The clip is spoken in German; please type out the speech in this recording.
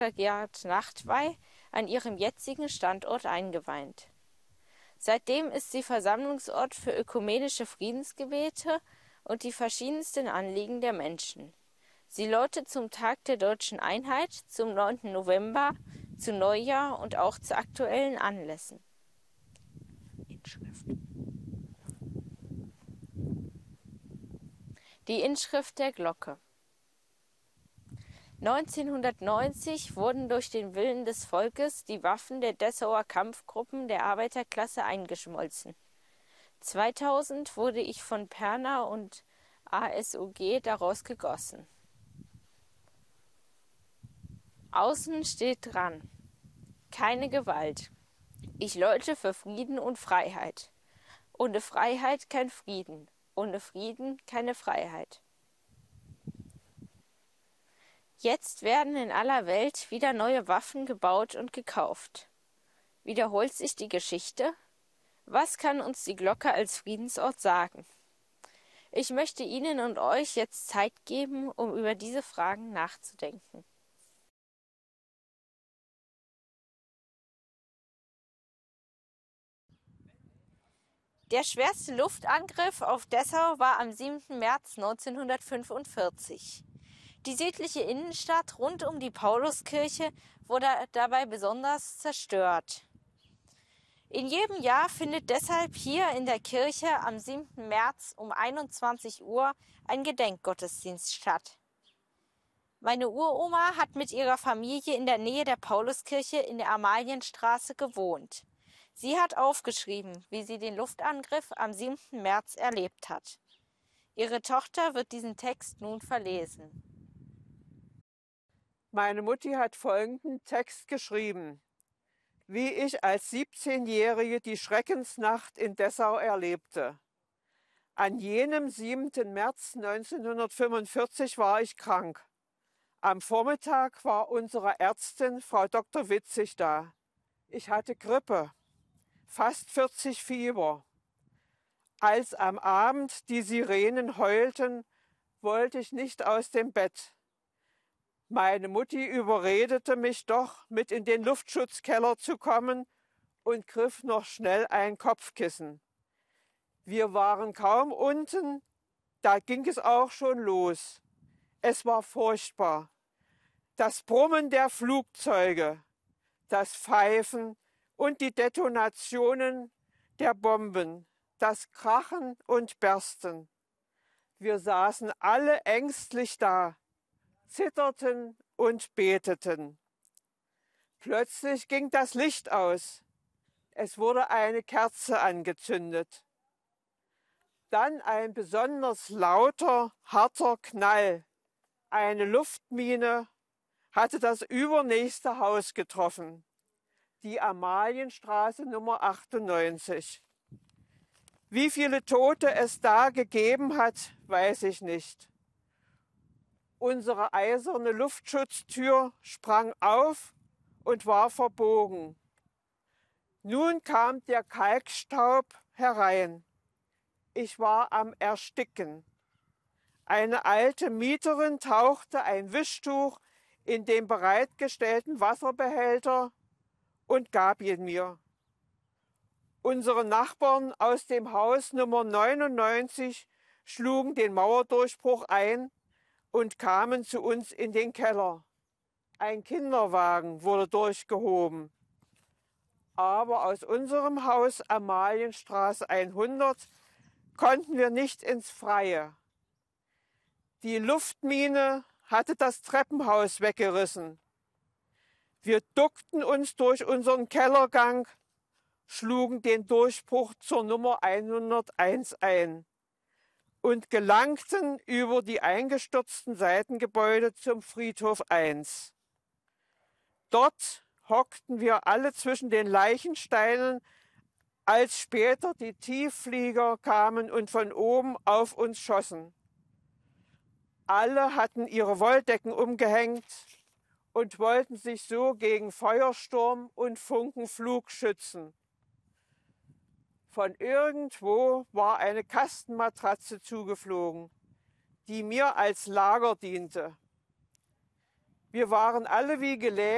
Gerhard Nachtwey an ihrem jetzigen Standort eingeweiht. Seitdem ist sie Versammlungsort für ökumenische Friedensgebete und die verschiedensten Anliegen der Menschen. Sie läutet zum Tag der Deutschen Einheit, zum 9. November, zu Neujahr und auch zu aktuellen Anlässen. Inschrift. Die Inschrift der Glocke. 1990 wurden durch den Willen des Volkes die Waffen der Dessauer Kampfgruppen der Arbeiterklasse eingeschmolzen. 2000 wurde ich von Perner und ASOG daraus gegossen. Außen steht dran: keine Gewalt. Ich läute für Frieden und Freiheit. Ohne Freiheit kein Frieden, ohne Frieden keine Freiheit. Jetzt werden in aller Welt wieder neue Waffen gebaut und gekauft. Wiederholt sich die Geschichte? Was kann uns die Glocke als Friedensort sagen? Ich möchte Ihnen und euch jetzt Zeit geben, um über diese Fragen nachzudenken. Der schwerste Luftangriff auf Dessau war am 7. März 1945. Die südliche Innenstadt rund um die Pauluskirche wurde dabei besonders zerstört. In jedem Jahr findet deshalb hier in der Kirche am 7. März um 21 Uhr ein Gedenkgottesdienst statt. Meine Uroma hat mit ihrer Familie in der Nähe der Pauluskirche in der Amalienstraße gewohnt. Sie hat aufgeschrieben, wie sie den Luftangriff am 7. März erlebt hat. Ihre Tochter wird diesen Text nun verlesen. Meine Mutti hat folgenden Text geschrieben: Wie ich als 17-Jährige die Schreckensnacht in Dessau erlebte. An jenem 7. März 1945 war ich krank. Am Vormittag war unsere Ärztin, Frau Dr. Witzig, da. Ich hatte Grippe, fast 40 Fieber. Als am Abend die Sirenen heulten, wollte ich nicht aus dem Bett. Meine Mutti überredete mich doch, mit in den Luftschutzkeller zu kommen und griff noch schnell ein Kopfkissen. Wir waren kaum unten, da ging es auch schon los. Es war furchtbar. Das Brummen der Flugzeuge, das Pfeifen und die Detonationen der Bomben, das Krachen und Bersten. Wir saßen alle ängstlich da, zitterten und beteten. Plötzlich ging das Licht aus. Es wurde eine Kerze angezündet. Dann ein besonders lauter, harter Knall. Eine Luftmine hatte das übernächste Haus getroffen, die Amalienstraße Nummer 98. Wie viele Tote es da gegeben hat, weiß ich nicht. Unsere eiserne Luftschutztür sprang auf und war verbogen. Nun kam der Kalkstaub herein. Ich war am Ersticken. Eine alte Mieterin tauchte ein Wischtuch in den bereitgestellten Wasserbehälter und gab ihn mir. Unsere Nachbarn aus dem Haus Nummer 99 schlugen den Mauerdurchbruch ein und kamen zu uns in den Keller. Ein Kinderwagen wurde durchgehoben. Aber aus unserem Haus Amalienstraße 100 konnten wir nicht ins Freie. Die Luftmine hatte das Treppenhaus weggerissen. Wir duckten uns durch unseren Kellergang, schlugen den Durchbruch zur Nummer 101 ein und gelangten über die eingestürzten Seitengebäude zum Friedhof 1. Dort hockten wir alle zwischen den Leichensteinen, als später die Tiefflieger kamen und von oben auf uns schossen. Alle hatten ihre Wolldecken umgehängt und wollten sich so gegen Feuersturm und Funkenflug schützen. Von irgendwo war eine Kastenmatratze zugeflogen, die mir als Lager diente. Wir waren alle wie gelähmt.